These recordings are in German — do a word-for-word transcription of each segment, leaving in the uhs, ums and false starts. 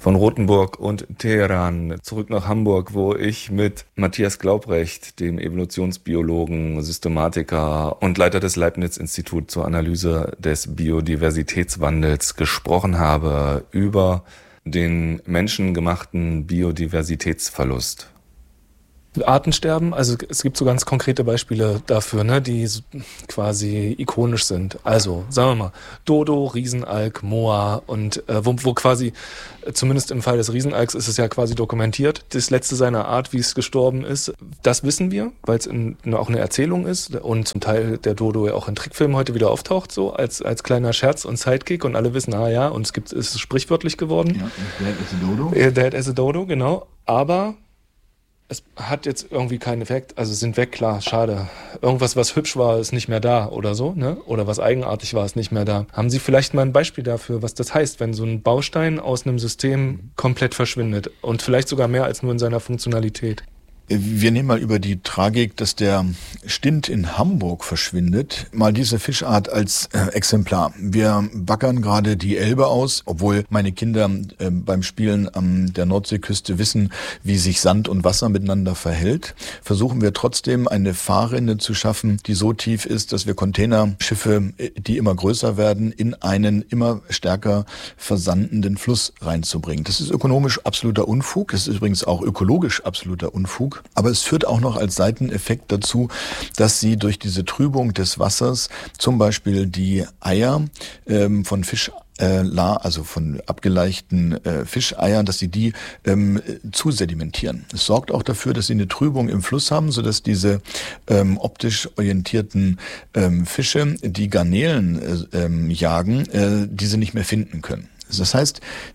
Von Rothenburg und Teheran zurück nach Hamburg, wo ich mit Matthias Glaubrecht, dem Evolutionsbiologen, Systematiker und Leiter des Leibniz-Instituts zur Analyse des Biodiversitätswandels, gesprochen habe über den menschengemachten Biodiversitätsverlust. Artensterben, also es gibt so ganz konkrete Beispiele dafür, ne, die quasi ikonisch sind. Also, sagen wir mal, Dodo, Riesenalk, Moa und äh, wo, wo quasi, zumindest im Fall des Riesenalks ist es ja quasi dokumentiert, das letzte seiner Art, wie es gestorben ist. Das wissen wir, weil es in, auch eine Erzählung ist und zum Teil der Dodo ja auch in Trickfilmen heute wieder auftaucht, so als als kleiner Scherz und Sidekick und alle wissen, ah ja, und es gibt, es ist sprichwörtlich geworden. Ja, Dead as a Dodo. Äh, Dead as a Dodo, genau. Aber es hat jetzt irgendwie keinen Effekt, also sind weg, klar, schade. Irgendwas, was hübsch war, ist nicht mehr da oder so, ne? Oder was eigenartig war, ist nicht mehr da. Haben Sie vielleicht mal ein Beispiel dafür, was das heißt, wenn so ein Baustein aus einem System komplett verschwindet und vielleicht sogar mehr als nur in seiner Funktionalität? Wir nehmen mal über die Tragik, dass der Stint in Hamburg verschwindet, mal diese Fischart als äh, Exemplar. Wir baggern gerade die Elbe aus, obwohl meine Kinder äh, beim Spielen an der Nordseeküste wissen, wie sich Sand und Wasser miteinander verhält. Versuchen wir trotzdem eine Fahrrinne zu schaffen, die so tief ist, dass wir Containerschiffe, die immer größer werden, in einen immer stärker versandenden Fluss reinzubringen. Das ist ökonomisch absoluter Unfug. Das ist übrigens auch ökologisch absoluter Unfug. Aber es führt auch noch als Seiteneffekt dazu, dass sie durch diese Trübung des Wassers zum Beispiel die Eier ähm, von Fisch Äh, also von abgeleichten äh, Fischeiern, dass sie die ähm, zu sedimentieren. Es sorgt auch dafür, dass sie eine Trübung im Fluss haben, sodass diese ähm, optisch orientierten ähm, Fische, die Garnelen äh, ähm, jagen, äh, diese nicht mehr finden können. Das heißt,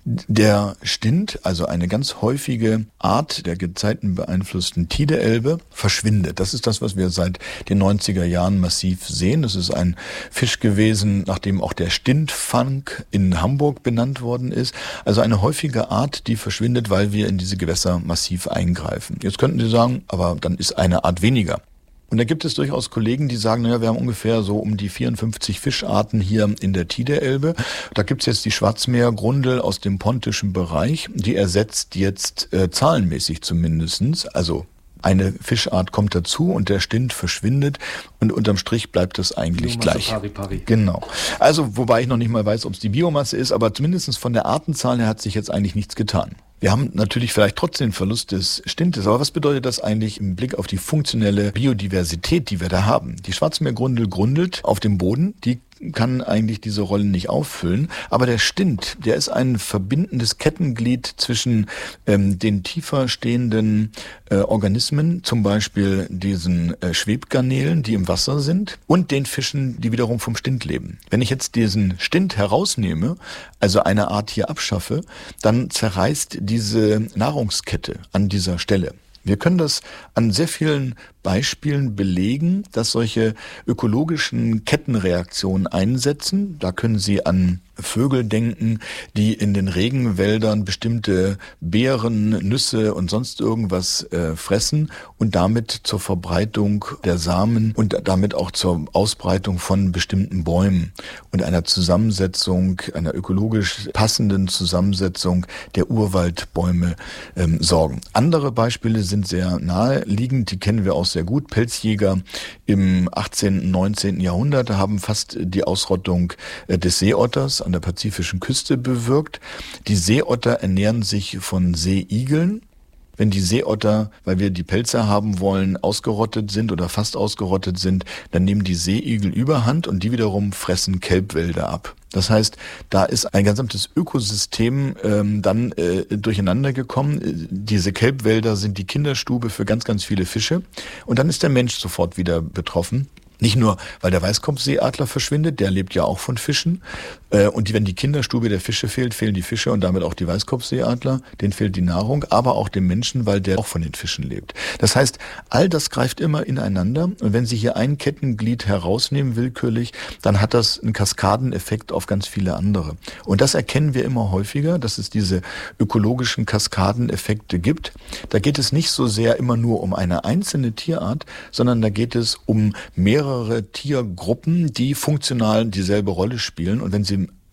der Stint, also eine ganz häufige Art der gezeitenbeeinflussten Tideelbe, verschwindet. Das ist das, was wir seit den neunziger Jahren massiv sehen. Das ist ein Fisch gewesen, nachdem auch der Stintfang in Hamburg benannt worden ist. Also eine häufige Art, die verschwindet, weil wir in diese Gewässer massiv eingreifen. Jetzt könnten Sie sagen, aber dann ist eine Art weniger. Und da gibt es durchaus Kollegen, die sagen, naja, wir haben ungefähr so um die vierundfünfzig Fischarten hier in der Tideelbe. Da gibt's jetzt die Schwarzmeergrundel aus dem pontischen Bereich. Die ersetzt jetzt äh, zahlenmäßig zumindestens, also eine Fischart kommt dazu und der Stint verschwindet und unterm Strich bleibt es eigentlich Biomasse gleich. Pari, pari. Genau. Also, wobei ich noch nicht mal weiß, ob es die Biomasse ist, aber zumindest von der Artenzahl her hat sich jetzt eigentlich nichts getan. Wir haben natürlich vielleicht trotzdem den Verlust des Stintes, aber was bedeutet das eigentlich im Blick auf die funktionelle Biodiversität, die wir da haben? Die Schwarzmeergrundel grundelt auf dem Boden, die kann eigentlich diese Rolle nicht auffüllen. Aber der Stint, der ist ein verbindendes Kettenglied zwischen ähm, den tiefer stehenden äh, Organismen, zum Beispiel diesen äh, Schwebgarnelen, die im Wasser sind, und den Fischen, die wiederum vom Stint leben. Wenn ich jetzt diesen Stint herausnehme, also eine Art hier abschaffe, dann zerreißt diese Nahrungskette an dieser Stelle. Wir können das an sehr vielen Beispielen belegen, dass solche ökologischen Kettenreaktionen einsetzen. Da können Sie an Vögel denken, die in den Regenwäldern bestimmte Beeren, Nüsse und sonst irgendwas äh, fressen und damit zur Verbreitung der Samen und damit auch zur Ausbreitung von bestimmten Bäumen und einer Zusammensetzung, einer ökologisch passenden Zusammensetzung der Urwaldbäume ähm, sorgen. Andere Beispiele sind sehr naheliegend, die kennen wir auch sehr gut. Pelzjäger im achtzehnten, neunzehnten Jahrhundert haben fast die Ausrottung äh, des Seeotters an der pazifischen Küste bewirkt. Die Seeotter ernähren sich von Seeigeln. Wenn die Seeotter, weil wir die Pelze haben wollen, ausgerottet sind oder fast ausgerottet sind, dann nehmen die Seeigel Überhand und die wiederum fressen Kelbwälder ab. Das heißt, da ist ein gesamtes Ökosystem ähm, dann äh, durcheinander gekommen. Diese Kelbwälder sind die Kinderstube für ganz, ganz viele Fische. Und dann ist der Mensch sofort wieder betroffen. Nicht nur, weil der Weißkopfseeadler verschwindet, der lebt ja auch von Fischen. Äh, und die, wenn die Kinderstube der Fische fehlt, fehlen die Fische und damit auch die Weißkopfseeadler. Denen fehlt die Nahrung, aber auch dem Menschen, weil der auch von den Fischen lebt. Das heißt, all das greift immer ineinander. Und wenn Sie hier ein Kettenglied herausnehmen, willkürlich, dann hat das einen Kaskadeneffekt auf ganz viele andere. Und das erkennen wir immer häufiger, dass es diese ökologischen Kaskadeneffekte gibt. Da geht es nicht so sehr immer nur um eine einzelne Tierart, sondern da geht es um mehrere mehrere Tiergruppen, die funktional dieselbe Rolle spielen. Und wenn Sie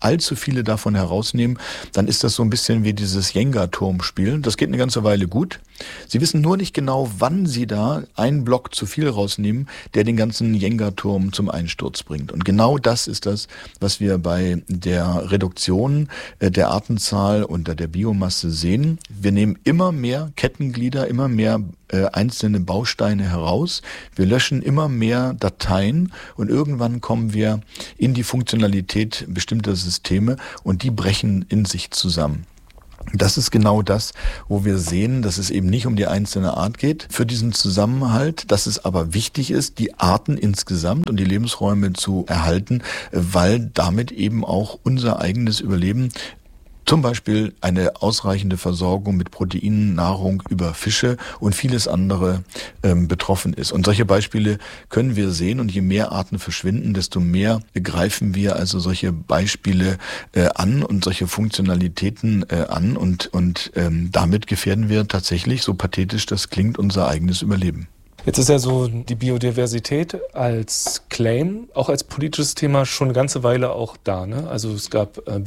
allzu viele davon herausnehmen, dann ist das so ein bisschen wie dieses Jenga-Turm-Spiel. Das geht eine ganze Weile gut. Sie wissen nur nicht genau, wann Sie da einen Block zu viel rausnehmen, der den ganzen Jenga-Turm zum Einsturz bringt. Und genau das ist das, was wir bei der Reduktion der Artenzahl unter der Biomasse sehen. Wir nehmen immer mehr Kettenglieder, immer mehr äh, einzelne Bausteine heraus. Wir löschen immer mehr Dateien und irgendwann kommen wir in die Funktionalität bestimmter Systeme und die brechen in sich zusammen. Das ist genau das, wo wir sehen, dass es eben nicht um die einzelne Art geht für diesen Zusammenhalt, dass es aber wichtig ist, die Arten insgesamt und die Lebensräume zu erhalten, weil damit eben auch unser eigenes Überleben, zum Beispiel eine ausreichende Versorgung mit Proteinen, Nahrung über Fische und vieles andere ähm, betroffen ist. Und solche Beispiele können wir sehen und je mehr Arten verschwinden, desto mehr greifen wir also solche Beispiele äh, an und solche Funktionalitäten äh, an und, und ähm, damit gefährden wir tatsächlich, so pathetisch das klingt, unser eigenes Überleben. Jetzt ist ja so die Biodiversität als Claim, auch als politisches Thema schon eine ganze Weile auch da, ne? Also es gab äh,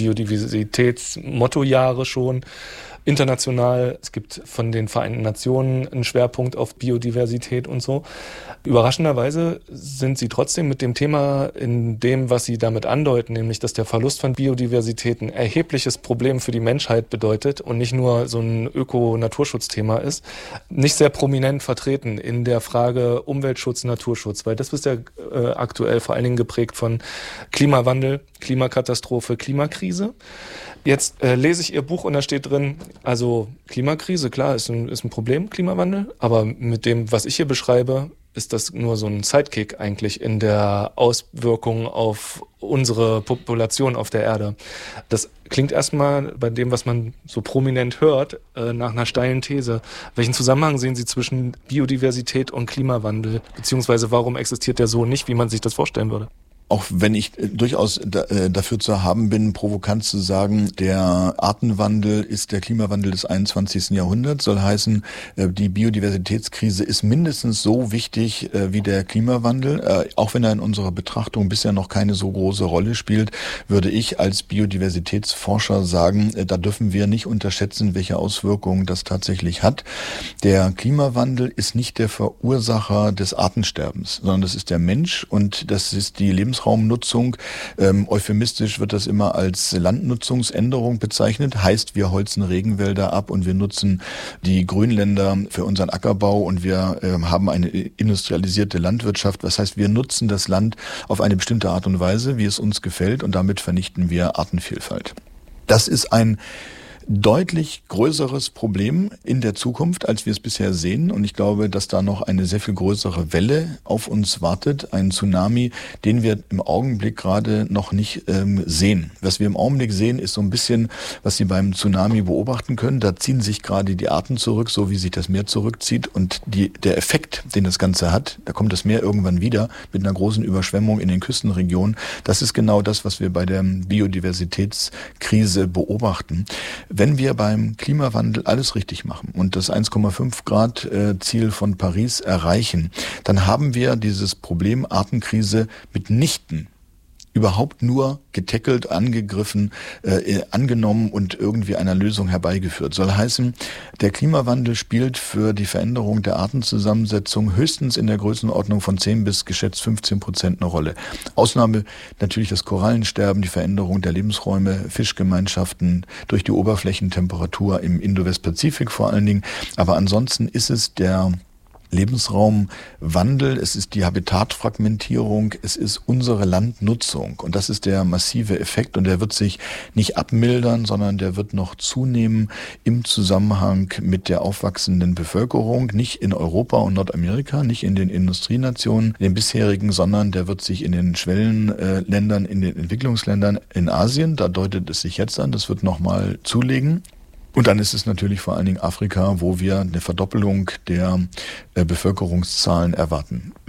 Biodiversitätsmottojahre schon international. Es gibt von den Vereinten Nationen einen Schwerpunkt auf Biodiversität und so. Überraschenderweise sind sie trotzdem mit dem Thema in dem, was sie damit andeuten, nämlich dass der Verlust von Biodiversität ein erhebliches Problem für die Menschheit bedeutet und nicht nur so ein Öko-Naturschutzthema ist, nicht sehr prominent vertreten in der Frage Umweltschutz, Naturschutz, weil das ist ja äh, aktuell vor allen Dingen geprägt von Klimawandel, Klimakatastrophe, Klimakrise. Jetzt äh, lese ich Ihr Buch und da steht drin, also Klimakrise, klar, ist ein, ist ein Problem, Klimawandel, aber mit dem, was ich hier beschreibe, ist das nur so ein Sidekick eigentlich in der Auswirkung auf unsere Population auf der Erde. Das klingt erstmal bei dem, was man so prominent hört, äh, nach einer steilen These. Welchen Zusammenhang sehen Sie zwischen Biodiversität und Klimawandel? Beziehungsweise warum existiert der so nicht, wie man sich das vorstellen würde? Auch wenn ich durchaus da, äh, dafür zu haben bin, provokant zu sagen, der Artenwandel ist der Klimawandel des einundzwanzigsten Jahrhunderts, soll heißen, äh, die Biodiversitätskrise ist mindestens so wichtig äh, wie der Klimawandel. Äh, auch wenn er in unserer Betrachtung bisher noch keine so große Rolle spielt, würde ich als Biodiversitätsforscher sagen, äh, da dürfen wir nicht unterschätzen, welche Auswirkungen das tatsächlich hat. Der Klimawandel ist nicht der Verursacher des Artensterbens, sondern das ist der Mensch und das ist die Lebens Lebensraumnutzung. Ähm, euphemistisch wird das immer als Landnutzungsänderung bezeichnet. Heißt, wir holzen Regenwälder ab und wir nutzen die Grünländer für unseren Ackerbau und wir äh, haben eine industrialisierte Landwirtschaft. Das heißt, wir nutzen das Land auf eine bestimmte Art und Weise, wie es uns gefällt und damit vernichten wir Artenvielfalt. Das ist ein deutlich größeres Problem in der Zukunft, als wir es bisher sehen. Und ich glaube, dass da noch eine sehr viel größere Welle auf uns wartet. Ein Tsunami, den wir im Augenblick gerade noch nicht ähm, sehen. Was wir im Augenblick sehen, ist so ein bisschen, was Sie beim Tsunami beobachten können. Da ziehen sich gerade die Arten zurück, so wie sich das Meer zurückzieht. Und die, der Effekt, den das Ganze hat, da kommt das Meer irgendwann wieder mit einer großen Überschwemmung in den Küstenregionen. Das ist genau das, was wir bei der Biodiversitätskrise beobachten. Wenn wir beim Klimawandel alles richtig machen und das eins Komma fünf Grad Ziel von Paris erreichen, dann haben wir dieses Problem Artenkrise mitnichten überhaupt nur getackelt, angegriffen, äh, angenommen und irgendwie einer Lösung herbeigeführt. Soll heißen, der Klimawandel spielt für die Veränderung der Artenzusammensetzung höchstens in der Größenordnung von zehn bis geschätzt fünfzehn Prozent eine Rolle. Ausnahme natürlich das Korallensterben, die Veränderung der Lebensräume, Fischgemeinschaften durch die Oberflächentemperatur im Indo-West-Pazifik vor allen Dingen. Aber ansonsten ist es der Lebensraumwandel, es ist die Habitatfragmentierung, es ist unsere Landnutzung und das ist der massive Effekt und der wird sich nicht abmildern, sondern der wird noch zunehmen im Zusammenhang mit der aufwachsenden Bevölkerung, nicht in Europa und Nordamerika, nicht in den Industrienationen, den bisherigen, sondern der wird sich in den Schwellenländern, in den Entwicklungsländern in Asien, da deutet es sich jetzt an, das wird nochmal zulegen. Und dann ist es natürlich vor allen Dingen Afrika, wo wir eine Verdoppelung der äh, Bevölkerungszahlen erwarten.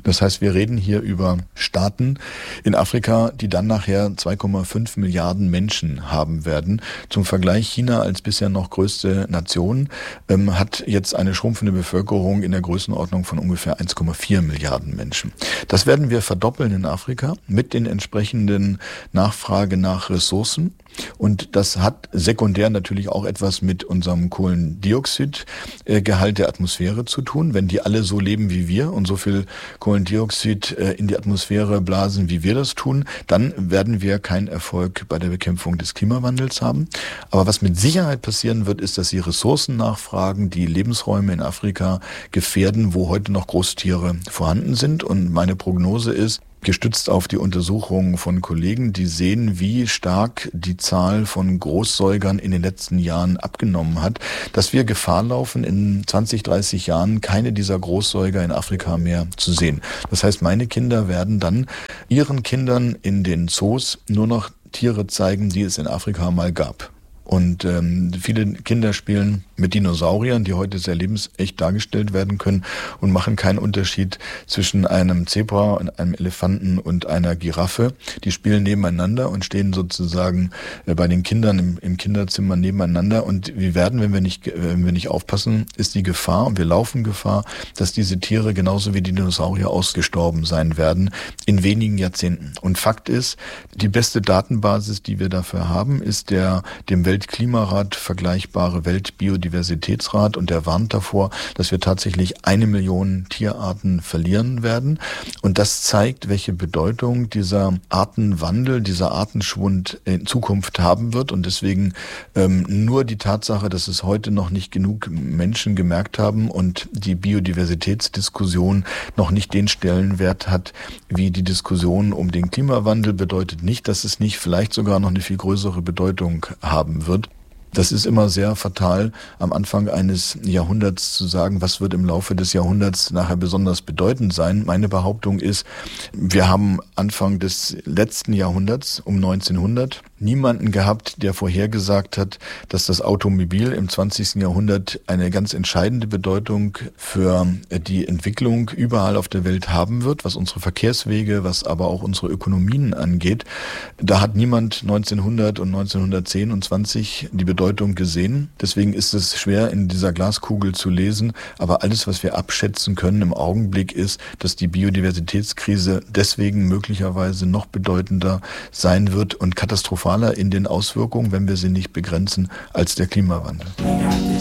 Das heißt, wir reden hier über Staaten in Afrika, die dann nachher zwei Komma fünf Milliarden Menschen haben werden. Zum Vergleich, China als bisher noch größte Nation ähm, hat jetzt eine schrumpfende Bevölkerung in der Größenordnung von ungefähr eins Komma vier Milliarden Menschen. Das werden wir verdoppeln in Afrika mit den entsprechenden Nachfrage nach Ressourcen. Und das hat sekundär natürlich auch etwas mit unserem Kohlendioxidgehalt der Atmosphäre zu tun. Wenn die alle so leben wie wir und so viel Kohlendioxid in die Atmosphäre blasen, wie wir das tun, dann werden wir keinen Erfolg bei der Bekämpfung des Klimawandels haben. Aber was mit Sicherheit passieren wird, ist, dass die Ressourcennachfragen die Lebensräume in Afrika gefährden, wo heute noch Großtiere vorhanden sind. Und meine Prognose ist, gestützt auf die Untersuchungen von Kollegen, die sehen, wie stark die Zahl von Großsäugern in den letzten Jahren abgenommen hat, dass wir Gefahr laufen, in zwanzig, dreißig Jahren keine dieser Großsäuger in Afrika mehr zu sehen. Das heißt, meine Kinder werden dann ihren Kindern in den Zoos nur noch Tiere zeigen, die es in Afrika mal gab. Und ähm, viele Kinder spielen mit Dinosauriern, die heute sehr lebensecht dargestellt werden können und machen keinen Unterschied zwischen einem Zebra und einem Elefanten und einer Giraffe. Die spielen nebeneinander und stehen sozusagen äh, bei den Kindern im, im Kinderzimmer nebeneinander. Und wir werden, wenn wir nicht, wenn wir nicht aufpassen, ist die Gefahr, und wir laufen Gefahr, dass diese Tiere genauso wie die Dinosaurier ausgestorben sein werden in wenigen Jahrzehnten. Und Fakt ist, die beste Datenbasis, die wir dafür haben, ist der dem Weltklimarat vergleichbare Weltbiodiversitätsrat, und der warnt davor, dass wir tatsächlich eine Million Tierarten verlieren werden. Und das zeigt, welche Bedeutung dieser Artenwandel, dieser Artenschwund in Zukunft haben wird. Und deswegen ähm, nur die Tatsache, dass es heute noch nicht genug Menschen gemerkt haben und die Biodiversitätsdiskussion noch nicht den Stellenwert hat wie die Diskussion um den Klimawandel, bedeutet nicht, dass es nicht vielleicht sogar noch eine viel größere Bedeutung haben wird. Das ist immer sehr fatal, am Anfang eines Jahrhunderts zu sagen, was wird im Laufe des Jahrhunderts nachher besonders bedeutend sein. Meine Behauptung ist, wir haben Anfang des letzten Jahrhunderts, um neunzehnhundert, niemanden gehabt, der vorhergesagt hat, dass das Automobil im zwanzigsten Jahrhundert eine ganz entscheidende Bedeutung für die Entwicklung überall auf der Welt haben wird, was unsere Verkehrswege, was aber auch unsere Ökonomien angeht. Da hat niemand neunzehnhundert und neunzehnhundertzehn und zwanzig die Bedeutung gesehen. Deswegen ist es schwer, in dieser Glaskugel zu lesen. Aber alles, was wir abschätzen können im Augenblick, ist, dass die Biodiversitätskrise deswegen möglicherweise noch bedeutender sein wird und katastrophaler in den Auswirkungen, wenn wir sie nicht begrenzen, als der Klimawandel.